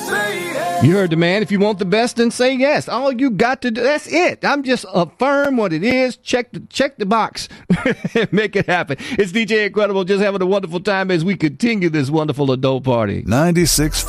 You heard the man. If you want the best, then say yes. All you got to do, that's it. I'm just affirm what it is. Check the box. Make it happen. It's DJ Incredible, just having a wonderful time as we continue this wonderful adult party. 96.